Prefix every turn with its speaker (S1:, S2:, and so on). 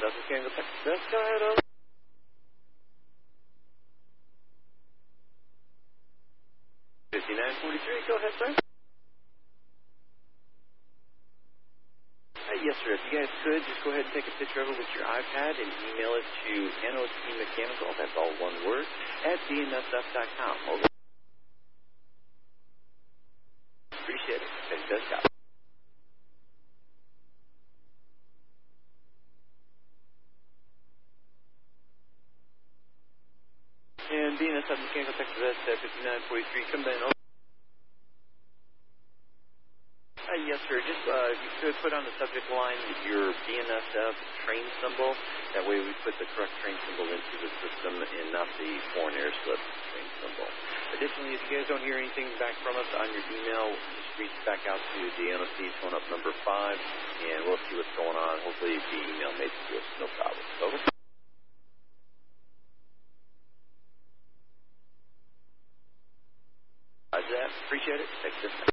S1: South Mechanical Texas Best. Go ahead, over. 5943, go ahead, sir. Yes, sir. If you guys could, just go ahead and take a picture of it with your iPad and email it to NOC Mechanical, that's all one word, at DNSF.com. Over. Appreciate it. Thanks, guys. And DNSF Mechanical Texas Best at 5943, come down. Yes, sir. Just if you could put on the subject line your BNSF train symbol. That way we put the correct train symbol into the system and not the foreign air slip train symbol. Additionally, if you guys don't hear anything back from us on your email, just reach back out to the NOC's phone up number 5, and we'll see what's going on. Hopefully the email made it to us. No problem. Over. Roger that. Appreciate it. Thanks.